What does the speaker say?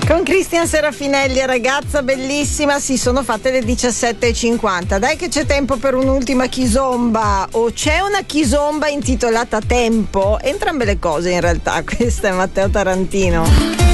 Con Cristian Serafinelli, ragazza bellissima, si sono fatte le 17:50. Dai che c'è tempo per un'ultima chizomba, o c'è una chizomba intitolata Tempo? Entrambe le cose in realtà. Questo è Matteo Tarantino.